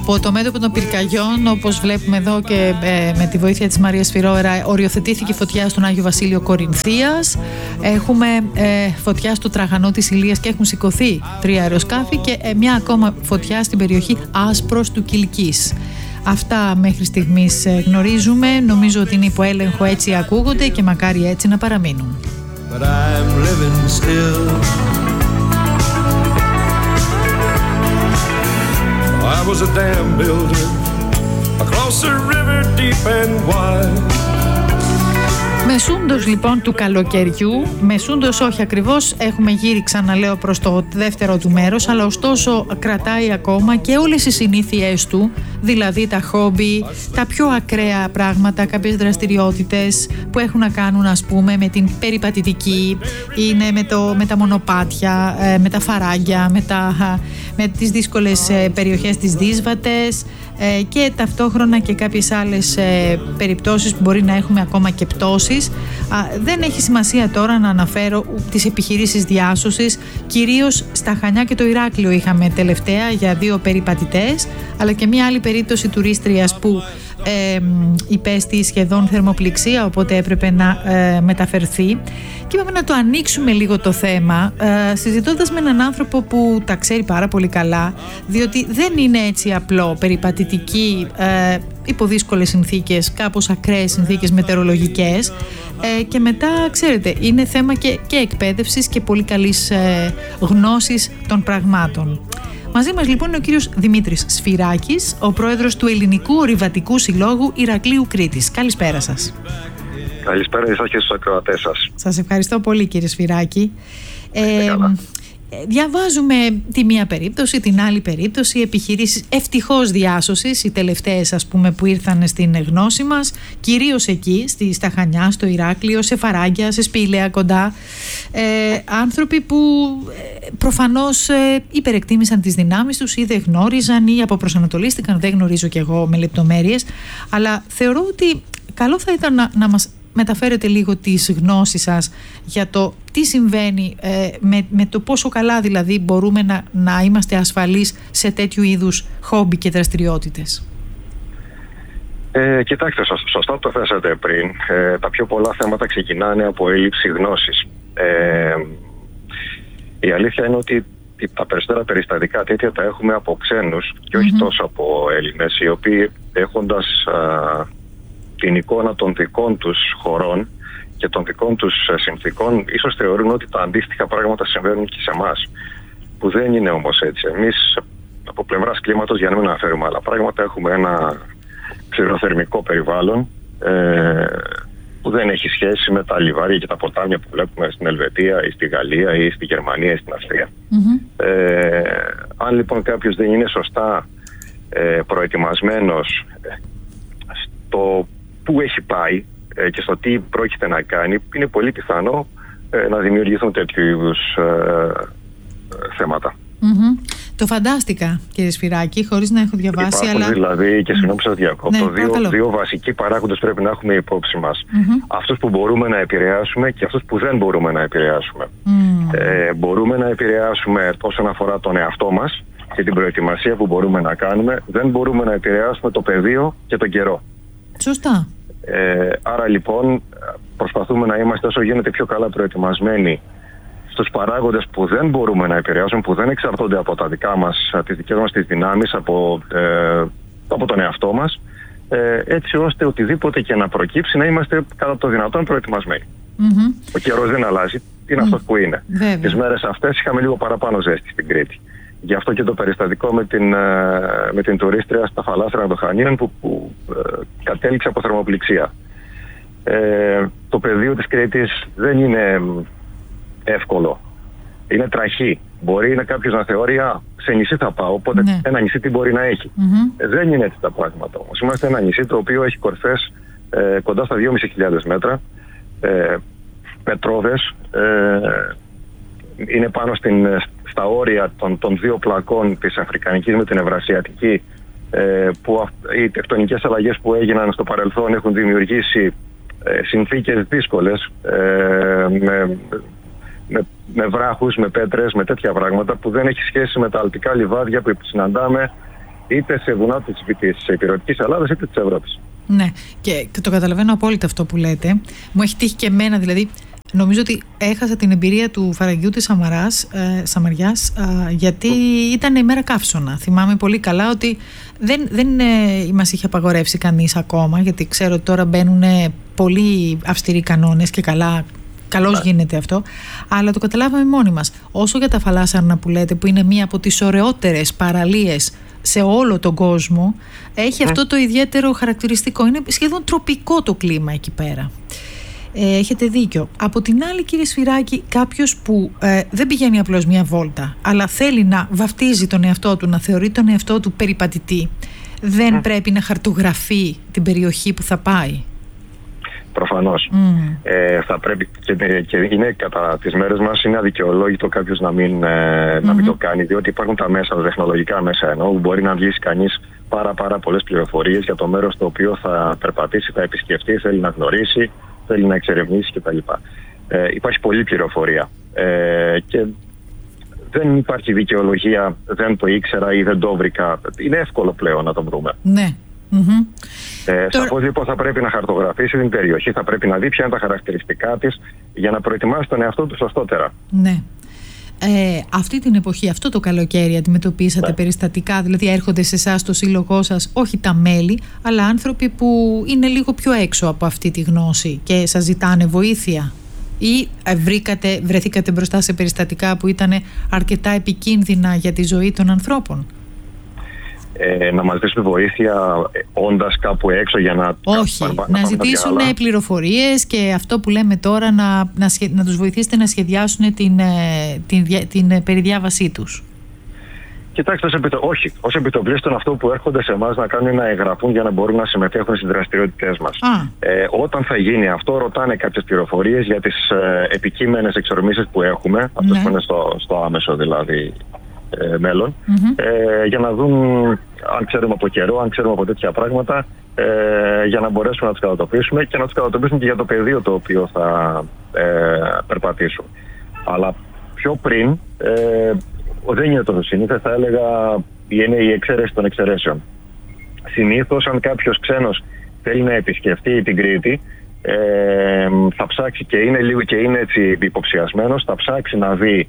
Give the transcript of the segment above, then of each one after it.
Από το μέτωπο των πυρκαγιών, όπως βλέπουμε εδώ και με τη βοήθεια της Μαρίας Φιρόερα, οριοθετήθηκε φωτιά στον Άγιο Βασίλειο Κορινθίας. Έχουμε φωτιά στο Τραγανό της Ηλίας και έχουν σηκωθεί 3 αεροσκάφη και μια ακόμα φωτιά στην περιοχή Άσπρος του Κιλκής. Αυτά μέχρι στιγμής γνωρίζουμε. Νομίζω ότι είναι υπό έλεγχο, έτσι ακούγονται και μακάρι έτσι να παραμείνουν. But I'm living still. I was a dam builder across a river deep and wide. Μεσούντος λοιπόν του καλοκαιριού, μεσούντος όχι ακριβώς, έχουμε γύρει ξαναλέω προς το δεύτερο του μέρος, αλλά ωστόσο κρατάει ακόμα και όλες οι συνήθειές του, δηλαδή τα χόμπι, τα πιο ακραία πράγματα, κάποιες δραστηριότητες που έχουν να κάνουν ας πούμε με την περιπατητική, είναι με τα μονοπάτια, με τα φαράγγια, με τις δύσκολες περιοχές, τις δύσβατες, και ταυτόχρονα και κάποιες άλλες περιπτώσεις που μπορεί να έχουμε ακόμα και πτώσεις. Δεν έχει σημασία τώρα να αναφέρω τις επιχειρήσεις διάσωσης, κυρίως στα Χανιά και το Ηράκλειο είχαμε τελευταία για 2 περιπατητές, αλλά και μια άλλη περίπτωση τουρίστριας που υπέστη σχεδόν θερμοπληξία, οπότε έπρεπε να μεταφερθεί. Και είπαμε να το ανοίξουμε λίγο το θέμα, συζητώντας με έναν άνθρωπο που τα ξέρει πάρα πολύ καλά, διότι δεν είναι έτσι απλό περιπατητική υπό δύσκολες συνθήκες, κάπως ακραίες συνθήκες μετεωρολογικές, και μετά ξέρετε είναι θέμα και εκπαίδευσης και πολύ καλής γνώσης των πραγμάτων. Μαζί μας λοιπόν είναι ο κύριος Δημήτρης Σφυράκης, ο πρόεδρος του Ελληνικού Ορειβατικού Συλλόγου Ηρακλείου Κρήτης. Καλησπέρα σας. Καλησπέρα εσάς και στους ακροατές σας. Σας ευχαριστώ πολύ κύριε Σφυράκη. Διαβάζουμε τη μία περίπτωση, την άλλη περίπτωση, επιχειρήσεις ευτυχώς διάσωσης, οι τελευταίες ας πούμε που ήρθαν στην γνώση μας, κυρίως εκεί στα Χανιά, στο Ηράκλειο, σε φαράγγια, σε σπήλαια κοντά, άνθρωποι που προφανώς υπερεκτίμησαν τις δυνάμεις τους ή δεν γνώριζαν ή αποπροσανατολίστηκαν, δεν γνωρίζω κι εγώ με λεπτομέρειες, αλλά θεωρώ ότι καλό θα ήταν να μας μεταφέρετε λίγο τις γνώσεις σας για το τι συμβαίνει με το πόσο καλά δηλαδή μπορούμε να είμαστε ασφαλείς σε τέτοιου είδους χόμπι και δραστηριότητες. Κοιτάξτε, σωστά το θέσατε πριν. Τα πιο πολλά θέματα ξεκινάνε από έλλειψη γνώσης. Η αλήθεια είναι ότι τα περισσότερα περιστατικά τέτοια τα έχουμε από ξένους και όχι τόσο από Έλληνες, οι οποίοι έχοντας την εικόνα των δικών τους χωρών και των δικών τους συνθήκων, ίσως θεωρούν ότι τα αντίστοιχα πράγματα συμβαίνουν και σε εμάς, που δεν είναι όμως έτσι. Εμείς από πλευράς κλίματος, για να μην αναφέρουμε άλλα πράγματα, έχουμε ένα ξηροθερμικό περιβάλλον που δεν έχει σχέση με τα λιβάρια και τα ποτάμια που βλέπουμε στην Ελβετία ή στη Γαλλία ή στη Γερμανία ή στην Αυστρία. Αν λοιπόν κάποιος δεν είναι σωστά προετοιμασμένος στο πού έχει πάει και στο τι πρόκειται να κάνει, είναι πολύ πιθανό να δημιουργηθούν τέτοιου είδους θέματα. Το φαντάστηκα κύριε Σφυράκη, χωρίς να έχω διαβάσει. Υπάρχουν δηλαδή, και συγγνώμη που σας διακόπτω, δύο βασικοί παράγοντες πρέπει να έχουμε υπόψη μας. Αυτούς που μπορούμε να επηρεάσουμε και αυτούς που δεν μπορούμε να επηρεάσουμε. Μπορούμε να επηρεάσουμε όσον αφορά τον εαυτό μας και την προετοιμασία που μπορούμε να κάνουμε. Δεν μπορούμε να επηρεάσουμε το πεδίο και τον καιρό. Σωστά. Άρα λοιπόν προσπαθούμε να είμαστε όσο γίνεται πιο καλά προετοιμασμένοι στους παράγοντες που δεν μπορούμε να επηρεάσουμε, που δεν εξαρτώνται από τα δικά μας, τις δικές μας τις δυνάμεις, από τον εαυτό μας, έτσι ώστε οτιδήποτε και να προκύψει να είμαστε κατά το δυνατόν προετοιμασμένοι. Ο καιρός δεν αλλάζει, είναι αυτός που είναι. Τις μέρες αυτές είχαμε λίγο παραπάνω ζέστη στην Κρήτη. Γι' αυτό και το περιστατικό με την τουρίστρια στα Φαλάστρα των Χανίων που κατέληξε από θερμοπληξία. Το πεδίο της Κρήτης δεν είναι εύκολο. Είναι τραχή. Μπορεί να κάποιος να θεωρεί σε νησί θα πάω, οπότε ένα νησί τι μπορεί να έχει. Δεν είναι έτσι τα πράγματα όμως. Είμαστε ένα νησί το οποίο έχει κορφές κοντά στα 2.500 μέτρα, πετρόδες, είναι πάνω στα όρια των δύο πλακών της Αφρικανικής με την Ευρασιατική, που οι τεκτονικές αλλαγές που έγιναν στο παρελθόν έχουν δημιουργήσει συνθήκες δύσκολες, με βράχους, με πέτρες, με τέτοια πράγματα που δεν έχει σχέση με τα αλπικά λιβάδια που συναντάμε είτε σε βουνά της υπηρετικής Ελλάδας είτε της Ευρώπης. Ναι, και το καταλαβαίνω απόλυτα αυτό που λέτε. Μου έχει τύχει και εμένα, δηλαδή. Νομίζω ότι έχασα την εμπειρία του φαραγγιού της Σαμαριάς γιατί ήταν η μέρα καύσωνα. Θυμάμαι πολύ καλά ότι δεν μας είχε απαγορεύσει κανείς ακόμα, γιατί ξέρω ότι τώρα μπαίνουν πολύ αυστηροί κανόνες και καλώς γίνεται αυτό, αλλά το καταλάβαμε μόνοι μας. Όσο για τα φαλάσσαρνα που λέτε, που είναι μία από τις ωραιότερες παραλίες σε όλο τον κόσμο, έχει αυτό το ιδιαίτερο χαρακτηριστικό. Είναι σχεδόν τροπικό το κλίμα εκεί πέρα. Έχετε δίκιο. Από την άλλη, κύριε Σφυράκη, κάποιος που δεν πηγαίνει απλώς μια βόλτα, αλλά θέλει να βαφτίζει τον εαυτό του, να θεωρεί τον εαυτό του περιπατητή, δεν πρέπει να χαρτογραφεί την περιοχή που θα πάει? Προφανώς. Θα πρέπει, και είναι κατά τις μέρες μας, είναι αδικαιολόγητο κάποιος να μην το κάνει, διότι υπάρχουν τα μέσα, τα τεχνολογικά μέσα που μπορεί να βγει κανείς πάρα πολλές πληροφορίες για το μέρος το οποίο θα περπατήσει, θα επισκεφτεί, θέλει να γνωρίσει, θέλει να εξερευνήσει κτλ. Υπάρχει πολλή πληροφορία και δεν υπάρχει δικαιολογία, δεν το ήξερα ή δεν το βρήκα. Είναι εύκολο πλέον να το βρούμε. Ναι. Σαφώς λοιπόν θα πρέπει να χαρτογραφήσει την περιοχή, θα πρέπει να δει ποια είναι τα χαρακτηριστικά της για να προετοιμάσει τον εαυτό του σωστότερα. Ναι. Αυτή την εποχή, αυτό το καλοκαίρι αντιμετωπίσατε περιστατικά, δηλαδή έρχονται σε εσάς το σύλλογό σας όχι τα μέλη, αλλά άνθρωποι που είναι λίγο πιο έξω από αυτή τη γνώση και σας ζητάνε βοήθεια, ή βρεθήκατε μπροστά σε περιστατικά που ήταν αρκετά επικίνδυνα για τη ζωή των ανθρώπων? Να μας ζητήσουν βοήθεια όντας κάπου έξω για να... Όχι, να ζητήσουν πληροφορίες και αυτό που λέμε τώρα να τους βοηθήσετε να σχεδιάσουν την περιδιάβασή τους. Κοιτάξτε, ως επιτοπλίστων αυτό που έρχονται σε εμάς να κάνουν να εγγραφούν για να μπορούν να συμμετέχουν στις δραστηριότητές μας. Όταν θα γίνει αυτό, ρωτάνε κάποιες πληροφορίες για τις επικείμενες εξορμήσεις που έχουμε, αυτές που είναι στο άμεσο δηλαδή μέλλον, για να δουν αν ξέρουμε από καιρό, αν ξέρουμε από τέτοια πράγματα, για να μπορέσουμε να τους κατατοπίσουμε και να τους κατατοπίσουμε και για το πεδίο το οποίο θα περπατήσουν. Αλλά πιο πριν δεν είναι τόσο συνήθες, θα έλεγα είναι η εξαίρεση των εξαιρέσεων. Συνήθως αν κάποιος ξένος θέλει να επισκεφτεί την Κρήτη, θα ψάξει και είναι έτσι υποψιασμένος, θα ψάξει να δει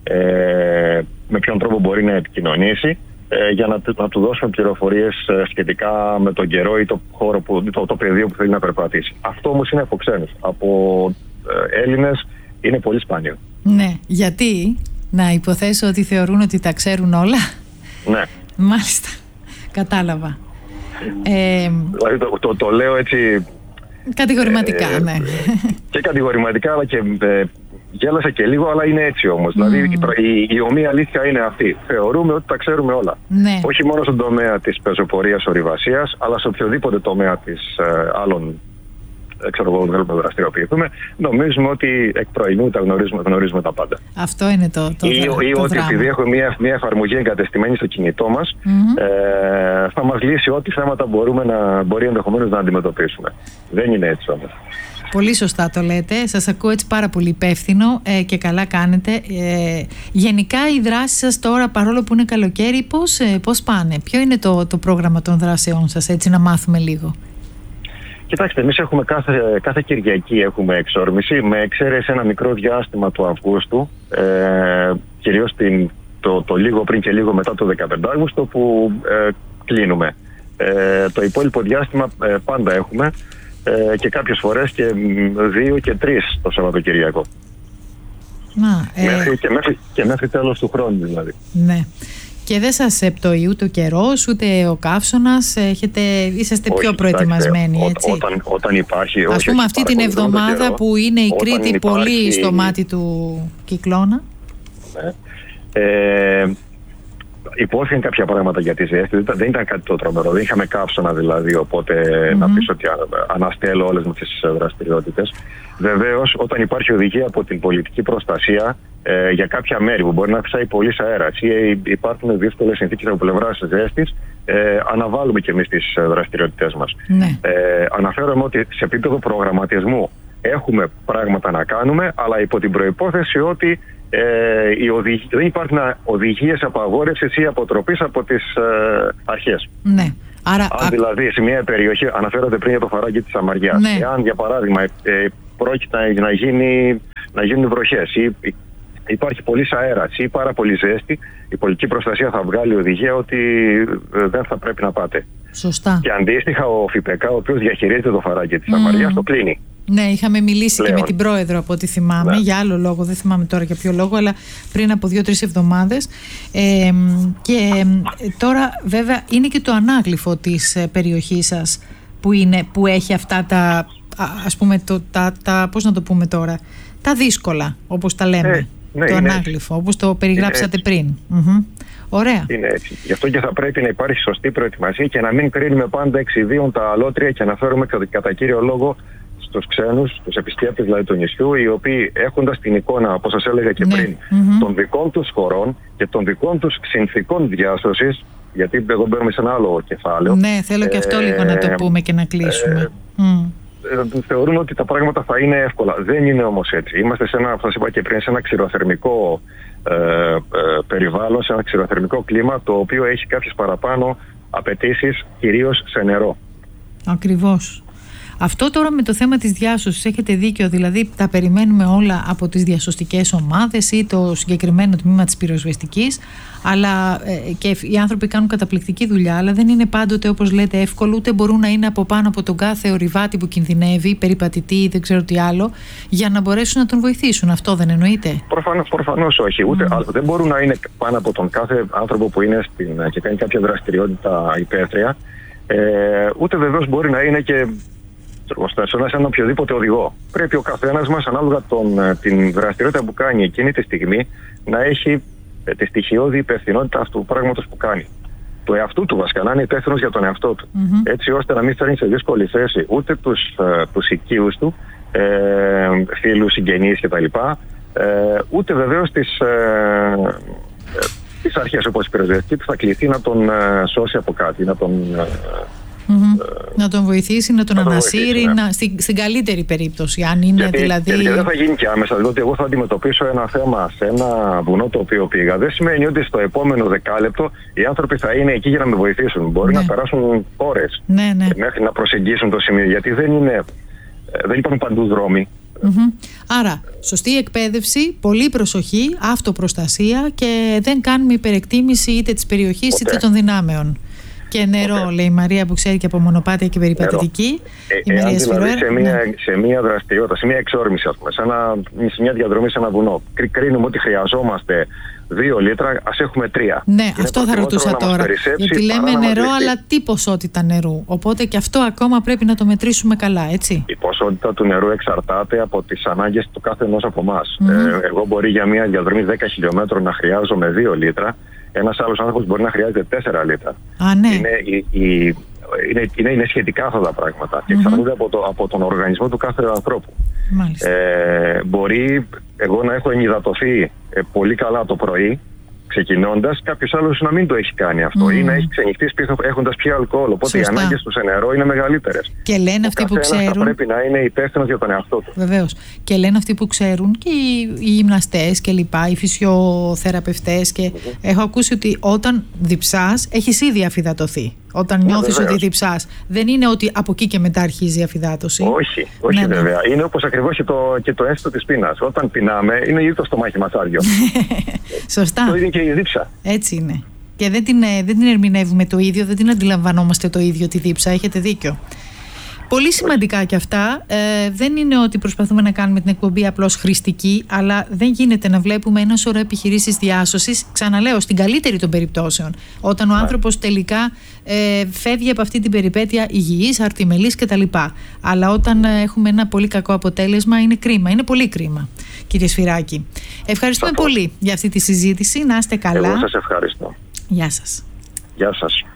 με ποιον τρόπο μπορεί να επικοινωνήσει για να του δώσουμε πληροφορίες σχετικά με τον καιρό ή το χώρο το πεδίο που θέλει να περπατήσει. Αυτό όμως είναι από ξένους. Από Έλληνες είναι πολύ σπάνιο. Ναι, γιατί να υποθέσω ότι θεωρούν ότι τα ξέρουν όλα. Ναι. Μάλιστα, κατάλαβα. Δηλαδή το λέω έτσι κατηγορηματικά, ναι. Και κατηγορηματικά, αλλά και γέλασα και λίγο, αλλά είναι έτσι όμως. Δηλαδή η ομοία αλήθεια είναι αυτή. Θεωρούμε ότι τα ξέρουμε όλα. Ναι. Όχι μόνο στον τομέα της πεζοπορίας ορειβασίας, αλλά σε οποιοδήποτε τομέα της άλλων θέλουμε να δραστηριοποιηθούμε, νομίζουμε ότι εκ προημίου τα γνωρίζουμε τα πάντα. Αυτό είναι το ή ότι επειδή έχουμε μια εφαρμογή εγκατεστημένη στο κινητό μας, θα μας λύσει ό,τι θέματα μπορεί ενδεχομένως να αντιμετωπίσουμε. Δεν είναι έτσι όμως. Πολύ σωστά το λέτε. Σας ακούω έτσι πάρα πολύ υπεύθυνο και καλά κάνετε. Γενικά οι δράσεις σας τώρα, παρόλο που είναι καλοκαίρι, πώς πάνε? Ποιο είναι το πρόγραμμα των δράσεών σας, έτσι να μάθουμε λίγο? Κοιτάξτε, εμείς έχουμε κάθε Κυριακή έχουμε εξόρμηση, με εξαίρεση ένα μικρό διάστημα του Αυγούστου, κυρίως το λίγο πριν και λίγο μετά το 15 Αύγουστο που κλείνουμε. Το υπόλοιπο διάστημα πάντα έχουμε και κάποιες φορές και 2 και 3 το Σαββατοκυριακό. Μέχρι τέλος του χρόνου δηλαδή. Ναι. Και δεν σας επτωεί ούτε ο καιρός, ούτε ο καύσωνας, είσαστε πιο προετοιμασμένοι, έτσι? Όταν υπάρχει... Ας πούμε αυτή την εβδομάδα που είναι η Κρήτη πολύ στο μάτι του κυκλώνα. Ναι. Υπόθηκαν κάποια πράγματα για τη ζέστη, δεν ήταν κάτι το τρομερό, δεν είχαμε καύσωνα δηλαδή, οπότε να πεις ότι αναστέλω όλες μου τις δραστηριότητες. Βεβαίως, όταν υπάρχει οδηγία από την πολιτική προστασία για κάποια μέρη που μπορεί να φυσάει πολύ αέρας ή υπάρχουν δύσκολες συνθήκες από πλευράς ζέστης, αναβάλουμε και εμείς τις δραστηριότητές μας. Ναι. Αναφέρομαι ότι σε επίπεδο προγραμματισμού έχουμε πράγματα να κάνουμε, αλλά υπό την προϋπόθεση ότι δεν υπάρχουν οδηγίες απαγόρευσης ή αποτροπής από τις αρχές. Ναι. Άρα, αν δηλαδή σε μια περιοχή, αναφέρατε πριν για το φαράγγι της Σαμαριάς, ναι. εάν για παράδειγμα πρόκειται να γίνουν βροχές ή υπάρχει πολύς αέρας ή πάρα πολύ ζέστη, η πολιτική προστασία θα βγάλει οδηγία ότι δεν θα πρέπει να πάτε. Σωστά. Και αντίστοιχα ο ΦΠΚ, ο οποίος διαχειρίζεται το φαράγγι της Σαμαριάς, το κλείνει. Ναι, είχαμε μιλήσει πλέον και με την πρόεδρο από ό,τι θυμάμαι, ναι. Για άλλο λόγο, δεν θυμάμαι τώρα για ποιο λόγο, αλλά πριν από 2-3 εβδομάδες. Και τώρα βέβαια είναι και το ανάγλυφο της περιοχής σας που έχει αυτά τα, ας πούμε, πώς να το πούμε τώρα, τα δύσκολα, όπως τα λέμε, ναι, το ανάγλυφο, όπως το περιγράψατε πριν. Ωραία. Είναι έτσι. Γι' αυτό και θα πρέπει να υπάρχει σωστή προετοιμασία και να μην κρίνουμε πάντα εξιδίων τα αλότρια και να φέρουμε κατά κύριο λόγο στους ξένους, τους επισκέπτες δηλαδή του νησιού, οι οποίοι έχοντας την εικόνα, όπως σας έλεγα και πριν, των δικών τους χωρών και των δικών τους συνθηκών διάσωσης, γιατί εδώ μπαίνουμε σε ένα άλλο κεφάλαιο. Ναι, θέλω και αυτό λίγο να το πούμε και να κλείσουμε. Θεωρούν ότι τα πράγματα θα είναι εύκολα. Δεν είναι όμως έτσι. Είμαστε σε ένα, σας είπα και πριν, σε ένα ξηροθερμικό περιβάλλον, σε ένα ξηροθερμικό κλίμα, το οποίο έχει κάποιες παραπάνω απαιτήσεις, κυρίως σε νερό. Ακριβώς. Αυτό τώρα με το θέμα της διάσωσης έχετε δίκιο, δηλαδή τα περιμένουμε όλα από τις διασωστικές ομάδες ή το συγκεκριμένο τμήμα της πυροσβεστικής, αλλά και οι άνθρωποι κάνουν καταπληκτική δουλειά, αλλά δεν είναι πάντοτε, όπως λέτε, εύκολο, ούτε μπορούν να είναι από πάνω από τον κάθε ορειβάτη που κινδυνεύει, περιπατητή ή δεν ξέρω τι άλλο, για να μπορέσουν να τον βοηθήσουν. Αυτό δεν εννοείται? Προφανώς όχι. Ούτε, δεν μπορούν να είναι πάνω από τον κάθε άνθρωπο που είναι και κάνει κάποια δραστηριότητα υπαίθρια, ούτε βεβαίως μπορεί να είναι και σε έναν οποιοδήποτε οδηγό. Πρέπει ο καθένας μας, ανάλογα την δραστηριότητα που κάνει εκείνη τη στιγμή, να έχει τη στοιχειώδη υπευθυνότητα αυτού του πράγματος που κάνει. Του εαυτού του βασικά, να είναι υπεύθυνος για τον εαυτό του. Έτσι ώστε να μην φέρνει σε δύσκολη θέση ούτε τους οικείους του, φίλους, συγγενείς κτλ. Ούτε βεβαίως τις αρχές όπως η πυροσβεστική που θα κληθεί να τον σώσει από κάτι, να τον βοηθήσει, να τον ανασύρει, στην καλύτερη περίπτωση, αν είναι δηλαδή. Γιατί δεν θα γίνει και άμεσα. Δηλαδή, εγώ θα αντιμετωπίσω ένα θέμα σε ένα βουνό το οποίο πήγα. Δεν σημαίνει ότι στο επόμενο δεκάλεπτο οι άνθρωποι θα είναι εκεί για να με βοηθήσουν. Μπορεί να περάσουν ώρες μέχρι να προσεγγίσουν το σημείο. Γιατί δεν υπάρχουν παντού δρόμοι. Άρα, σωστή εκπαίδευση, πολλή προσοχή, αυτοπροστασία και δεν κάνουμε υπερεκτίμηση είτε της περιοχής είτε των δυνάμεων. Και νερό, λέει η Μαρία που ξέρει και από μονοπάτια και περιπατητική. Εάν δηλαδή σε μια δραστηριότητα, σε μια εξόρμηση, ας πούμε, σε μια διαδρομή σε ένα βουνό, κρίνουμε ότι χρειαζόμαστε 2 λίτρα, ας έχουμε 3. Ναι, αυτό θα ρωτούσα τώρα. Γιατί λέμε νερό, αλλά τι ποσότητα νερού. Οπότε και αυτό ακόμα πρέπει να το μετρήσουμε καλά, έτσι. Η ποσότητα του νερού εξαρτάται από τις ανάγκες του κάθε ενός από εμάς. Εγώ μπορεί για μια διαδρομή 10 χιλιόμετρων να χρειάζομαι 2 λίτρα. Ένας άλλος άνθρωπος μπορεί να χρειάζεται 4 λίτρα. Ναι. Είναι σχετικά αυτά τα πράγματα και εξαρτώνται από τον οργανισμό του κάθε ανθρώπου. Μπορεί εγώ να έχω ενυδατωθεί πολύ καλά το πρωί, ξεκινώντας, κάποιος άλλος να μην το έχει κάνει αυτό ή να έχει ξενυχτήσει έχοντας πιει αλκοόλ. Οπότε οι ανάγκες του σε νερό είναι μεγαλύτερες. Και λένε αυτοί που ξέρουν. Θα πρέπει να είναι υπεύθυνος για τον εαυτό του. Βεβαίως. Και λένε αυτοί που ξέρουν και οι γυμναστές και λοιπά, οι φυσιοθεραπευτές. Και έχω ακούσει ότι όταν διψάς έχεις ήδη αφυδατωθεί. Όταν νιώθεις ότι διψάς. Δεν είναι ότι από εκεί και μετά αρχίζει η αφυδάτωση. Όχι, βέβαια. Είναι όπως ακριβώς και το αίσθητο της πείνας. Όταν πεινάμε, είναι ήδη το στομάχι μας άδειο. Σωστά. Το ίδιο και η δίψα. Έτσι είναι. Και δεν την ερμηνεύουμε το ίδιο, δεν την αντιλαμβανόμαστε το ίδιο τη δίψα. Έχετε δίκιο. Πολύ σημαντικά και αυτά. Δεν είναι ότι προσπαθούμε να κάνουμε την εκπομπή απλώς χρηστική, αλλά δεν γίνεται να βλέπουμε ένα σωρό επιχειρήσεις διάσωσης, ξαναλέω, στην καλύτερη των περιπτώσεων. Όταν ο άνθρωπος τελικά φεύγει από αυτή την περιπέτεια υγιής, αρτιμελής κτλ. Αλλά όταν έχουμε ένα πολύ κακό αποτέλεσμα, είναι κρίμα. Είναι πολύ κρίμα, κύριε Σφυράκη. Ευχαριστούμε πολύ για αυτή τη συζήτηση. Να είστε καλά. Εγώ σας ευχαριστώ. Γεια σας. Γεια σας.